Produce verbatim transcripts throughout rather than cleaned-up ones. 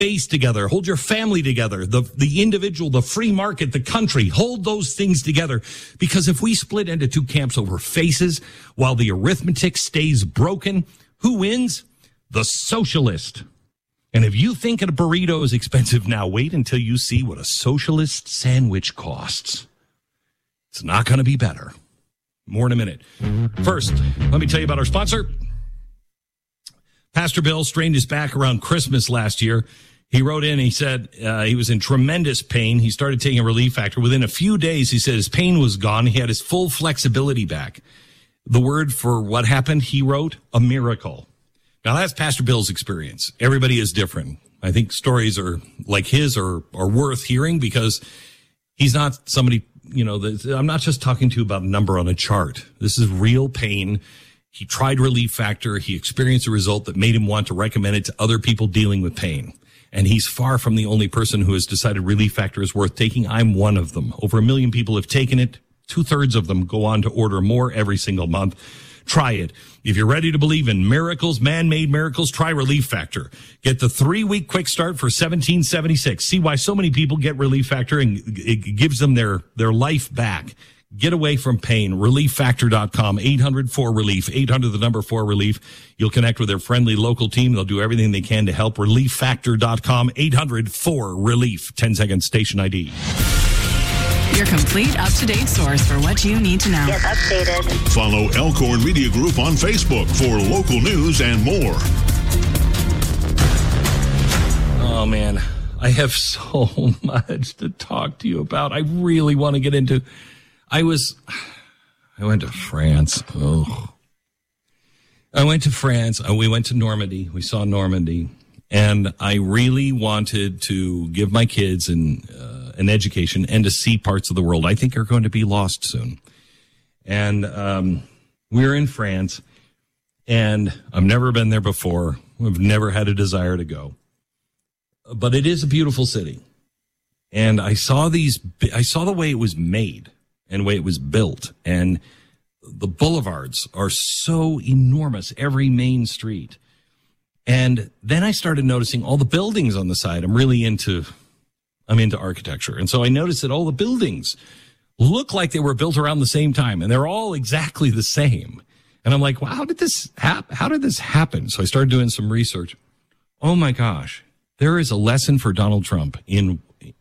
base together, hold your family together, the, the individual, the free market, the country, hold those things together. Because if we split into two camps over faces while the arithmetic stays broken, who wins? The socialist. And if you think a burrito is expensive now, wait until you see what a socialist sandwich costs. It's not going to be better. More in a minute. First, let me tell you about our sponsor. Pastor Bill strained his back around Christmas last year. He wrote in, he said uh, he was in tremendous pain. He started taking a Relief Factor. Within a few days, he said his pain was gone. He had his full flexibility back. The word for what happened, he wrote, a miracle. Now, that's Pastor Bill's experience. Everybody is different. I think stories are like his are, are worth hearing because he's not somebody, you know, that, I'm not just talking to you about a number on a chart. This is real pain. He tried Relief Factor. He experienced a result that made him want to recommend it to other people dealing with pain. And he's far from the only person who has decided Relief Factor is worth taking. I'm one of them. Over a million people have taken it. Two-thirds of them go on to order more every single month. Try it. If you're ready to believe in miracles, man-made miracles, try Relief Factor. Get the three-week quick start for seventeen seventy-six. See why so many people get Relief Factor, and it gives them their, their life back. Get away from pain. relief factor dot com, eight hundred four relief, eight hundred the number four relief. You'll connect with their friendly local team. They'll do everything they can to help. relief factor dot com, eight hundred four relief. ten second station I D. Your complete up-to-date source for what you need to know. Get updated. Follow Elkhorn Media Group on Facebook for local news and more. Oh, man. I have so much to talk to you about. I really want to get into... I was, I went to France. Oh, I went to France. We went to Normandy. We saw Normandy. And I really wanted to give my kids an, uh, an education and to see parts of the world I think are going to be lost soon. And um, we were in France, and I've never been there before. I've never had a desire to go. But it is a beautiful city. And I saw these, I saw the way it was made. And the way it was built. And the boulevards are so enormous, every main street. And then I started noticing all the buildings on the side. I'm really into, I'm into architecture. And so I noticed that all the buildings look like they were built around the same time. And they're all exactly the same. And I'm like, well, how did this hap- How did this happen? So I started doing some research. Oh my gosh. There is a lesson for Donald Trump in,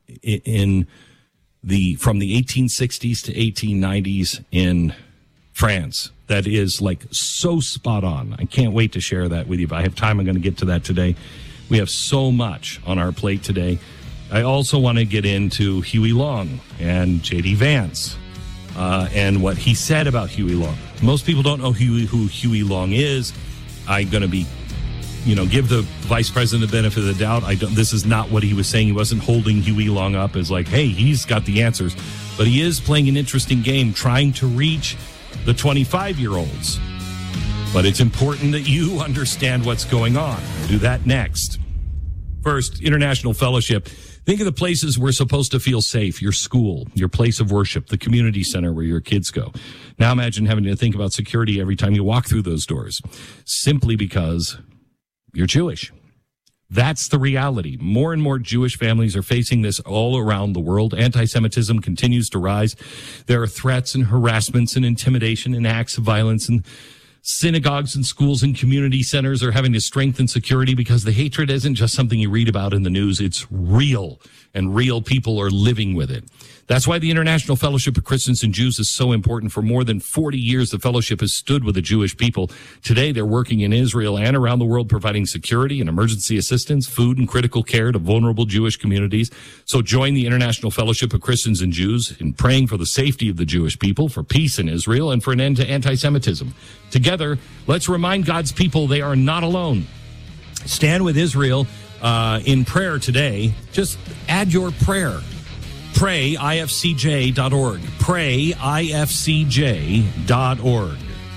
in, the from the eighteen sixties to eighteen nineties in France that is like so spot on. I can't wait to share that with you. If I have time, I'm going to get to that today. We have so much on our plate today. I also want to get into Huey Long and J D Vance uh, and what he said about Huey Long. Most people don't know Huey, who Huey Long is. I'm going to be you know, give the vice president the benefit of the doubt. I don't, this is not what he was saying. He wasn't holding Huey Long up as like, hey, he's got the answers. But he is playing an interesting game, trying to reach the twenty-five-year-olds. But it's important that you understand what's going on. We'll do that next. First, International Fellowship. Think of the places we're supposed to feel safe. Your school, your place of worship, the community center where your kids go. Now imagine having to think about security every time you walk through those doors, simply because you're Jewish. That's the reality. More and more Jewish families are facing this all around the world. Anti-Semitism continues to rise. There are threats and harassments and intimidation and acts of violence, and synagogues and schools and community centers are having to strengthen security because the hatred isn't just something you read about in the news. It's real, and real people are living with it. That's why the International Fellowship of Christians and Jews is so important. For more than forty years, the fellowship has stood with the Jewish people. Today, they're working in Israel and around the world, providing security and emergency assistance, food and critical care to vulnerable Jewish communities. So join the International Fellowship of Christians and Jews in praying for the safety of the Jewish people, for peace in Israel, and for an end to anti-Semitism. Together, let's remind God's people they are not alone. Stand with Israel uh, in prayer today. Just add your prayer. pray I F C J dot org. pray I F C J dot org.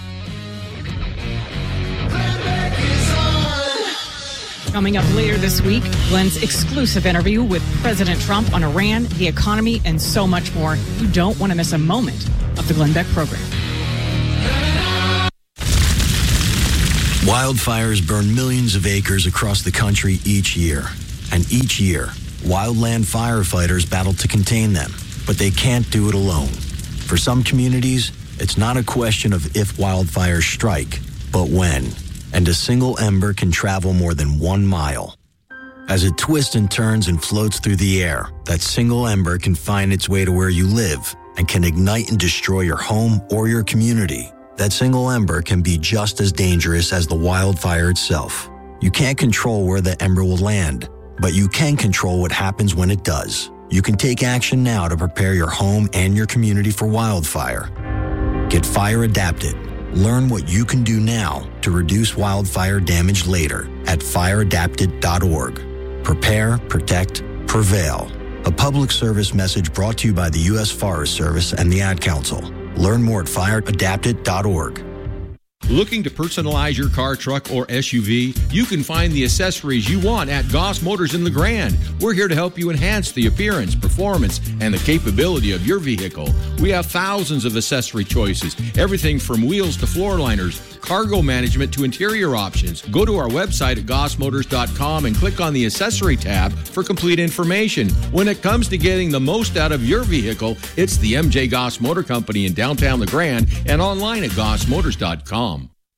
Coming up later this week, Glenn's exclusive interview with President Trump on Iran, the economy, and so much more. You don't want to miss a moment of the Glenn Beck program. Wildfires burn millions of acres across the country each year. And each year, wildland firefighters battle to contain them, but they can't do it alone. For some communities, it's not a question of if wildfires strike, but when. And a single ember can travel more than one mile. As it twists and turns and floats through the air, that single ember can find its way to where you live and can ignite and destroy your home or your community. That single ember can be just as dangerous as the wildfire itself. You can't control where the ember will land, but you can control what happens when it does. You can take action now to prepare your home and your community for wildfire. Get fire adapted. Learn what you can do now to reduce wildfire damage later at fire adapted dot org. Prepare, protect, prevail. A public service message brought to you by the U S Forest Service and the Ad Council. Learn more at fire adapted dot org. Looking to personalize your car, truck, or S U V? You can find the accessories you want at Goss Motors in LeGrand. We're here to help you enhance the appearance, performance, and the capability of your vehicle. We have thousands of accessory choices, everything from wheels to floor liners, cargo management to interior options. Go to our website at goss motors dot com and click on the accessory tab for complete information. When it comes to getting the most out of your vehicle, it's the M J Goss Motor Company in downtown LeGrand and online at goss motors dot com.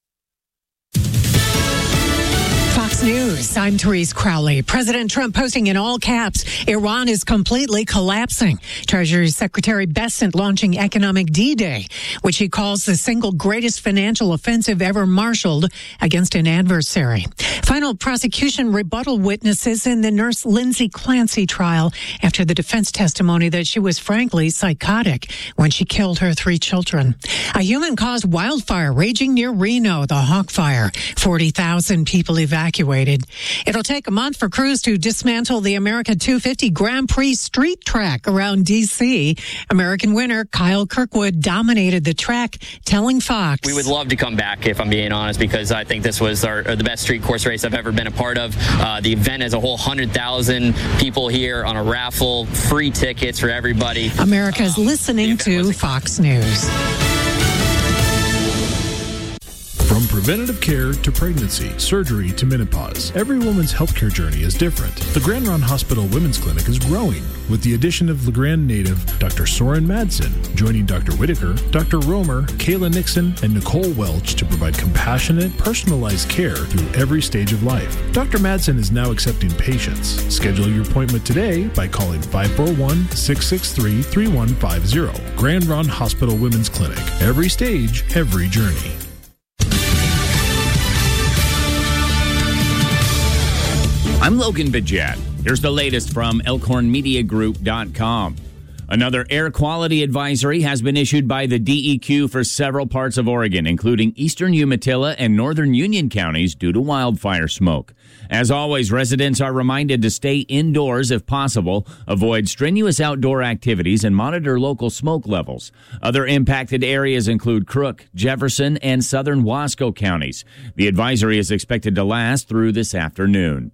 Fox News, I'm Therese Crowley. President Trump posting in all caps, Iran is completely collapsing. Treasury Secretary Bessent launching Economic D-Day, which he calls the single greatest financial offensive ever marshaled against an adversary. Final prosecution rebuttal witnesses in the nurse Lindsay Clancy trial after the defense testimony that she was frankly psychotic when she killed her three children. A human-caused wildfire raging near Reno, the Hawk Fire. forty thousand people evacuated. Evacuated. It'll take a month for crews to dismantle the America two fifty Grand Prix street track around D C. American winner Kyle Kirkwood dominated the track, telling Fox, "We would love to come back, if I'm being honest, because I think this was our, the best street course race I've ever been a part of. Uh, the event as a whole, one hundred thousand people here on a raffle, free tickets for everybody." America's um, listening to Fox News. From preventative care to pregnancy, surgery to menopause, every woman's healthcare journey is different. The Grand Ronde Hospital Women's Clinic is growing with the addition of LeGrand native Doctor Soren Madsen, joining Doctor Whitaker, Doctor Romer, Kayla Nixon, and Nicole Welch to provide compassionate, personalized care through every stage of life. Doctor Madsen is now accepting patients. Schedule your appointment today by calling five four one, six six three, three one five zero. Grand Ronde Hospital Women's Clinic. Every stage, every journey. I'm Logan Bidget. Here's the latest from elkhorn media group dot com. Another air quality advisory has been issued by the D E Q for several parts of Oregon, including eastern Umatilla and northern Union counties due to wildfire smoke. As always, residents are reminded to stay indoors if possible, avoid strenuous outdoor activities, and monitor local smoke levels. Other impacted areas include Crook, Jefferson, and southern Wasco counties. The advisory is expected to last through this afternoon.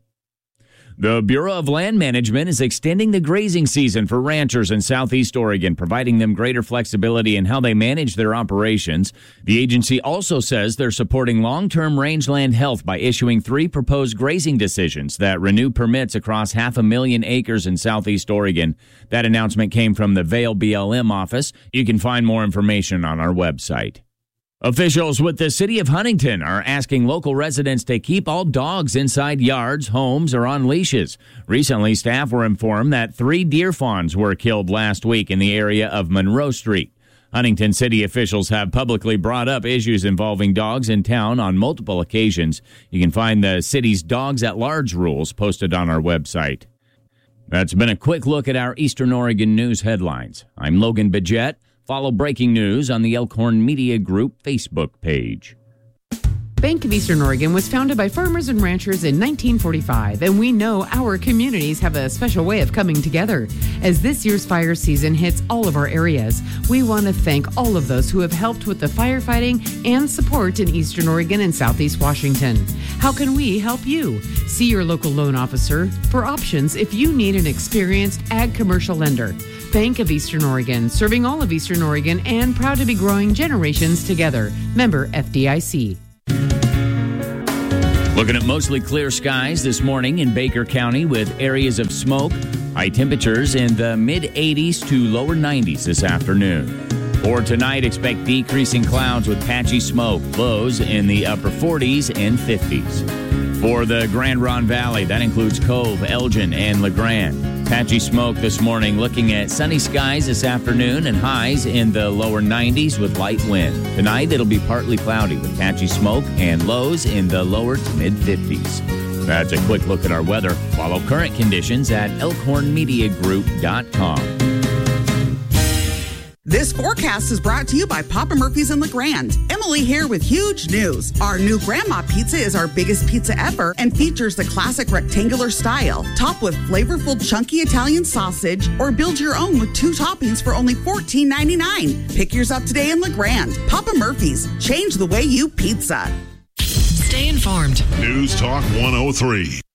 The Bureau of Land Management is extending the grazing season for ranchers in southeast Oregon, providing them greater flexibility in how they manage their operations. The agency also says they're supporting long-term rangeland health by issuing three proposed grazing decisions that renew permits across half a million acres in southeast Oregon. That announcement came from the Vail B L M office. You can find more information on our website. Officials with the city of Huntington are asking local residents to keep all dogs inside yards, homes, or on leashes. Recently, staff were informed that three deer fawns were killed last week in the area of Monroe Street. Huntington city officials have publicly brought up issues involving dogs in town on multiple occasions. You can find the city's Dogs at Large rules posted on our website. That's been a quick look at our Eastern Oregon news headlines. I'm Logan Bidget. Follow breaking news on the Elkhorn Media Group Facebook page. Bank of Eastern Oregon was founded by farmers and ranchers in nineteen forty-five, and we know our communities have a special way of coming together. As this year's fire season hits all of our areas, we want to thank all of those who have helped with the firefighting and support in Eastern Oregon and Southeast Washington. How can we help you? See your local loan officer for options if you need an experienced ag commercial lender. Bank of Eastern Oregon, serving all of Eastern Oregon and proud to be growing generations together. Member F D I C. Looking at mostly clear skies this morning in Baker County with areas of smoke. High temperatures in the mid eighties to lower nineties this afternoon. For tonight, expect decreasing clouds with patchy smoke. Lows in the upper forties and fifties. For the Grand Ronde Valley, that includes Cove, Elgin, and LeGrand. Patchy smoke this morning, looking at sunny skies this afternoon and highs in the lower nineties with light wind. Tonight, it'll be partly cloudy with patchy smoke and lows in the lower to mid fifties. That's a quick look at our weather. Follow current conditions at elkhorn media group dot com. This forecast is brought to you by Papa Murphy's in LeGrand. Emily here with huge news. Our new Grandma Pizza is our biggest pizza ever and features the classic rectangular style, topped with flavorful chunky Italian sausage, or build your own with two toppings for only fourteen ninety-nine. Pick yours up today in LeGrand. Papa Murphy's, change the way you pizza. Stay informed. News Talk one oh three.